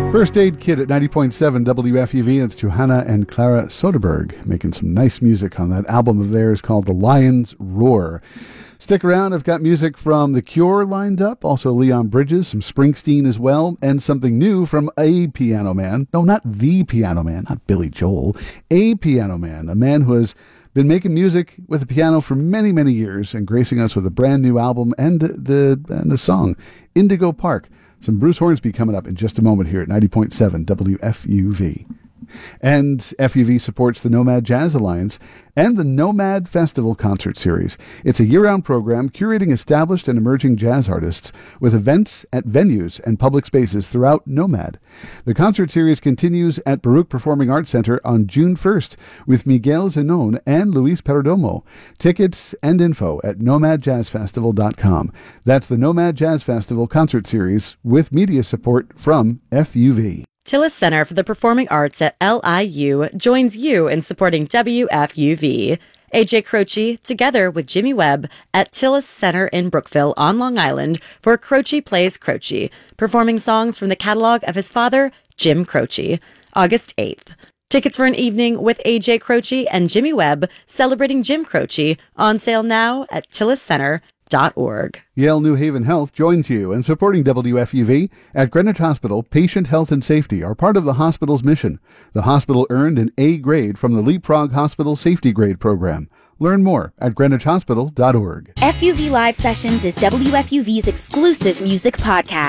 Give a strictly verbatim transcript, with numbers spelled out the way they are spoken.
First Aid Kit at ninety point seven W F U V. It's Johanna and Clara Soderberg making some nice music on that album of theirs called The Lion's Roar. Stick around. I've got music from The Cure lined up, also Leon Bridges, some Springsteen as well, and something new from a piano man. No, not the piano man, not Billy Joel. A piano man, a man who has been making music with the piano for many, many years and gracing us with a brand new album and the, and the song, Indigo Park. Some Bruce Hornsby coming up in just a moment here at ninety point seven W F U V. And F U V supports the Nomad Jazz Alliance and the Nomad Festival Concert Series. It's a year-round program curating established and emerging jazz artists with events at venues and public spaces throughout Nomad. The concert series continues at Baruch Performing Arts Center on June first with Miguel Zenon and Luis Perdomo. Tickets and info at nomad jazz festival dot com. That's the Nomad Jazz Festival Concert Series with media support from F U V. Tillis Center for the Performing Arts at L I U joins you in supporting W F U V. A J Croce, together with Jimmy Webb, at Tillis Center in Brookville on Long Island for Croce Plays Croce, performing songs from the catalog of his father, Jim Croce, August eighth. Tickets for an evening with A J Croce and Jimmy Webb celebrating Jim Croce on sale now at tillis center dot org. Yale New Haven Health joins you in supporting W F U V. At Greenwich Hospital, patient health and safety are part of the hospital's mission. The hospital earned an A grade from the Leapfrog Hospital Safety Grade Program. Learn more at greenwich hospital dot org. F U V Live Sessions is W F U V's exclusive music podcast.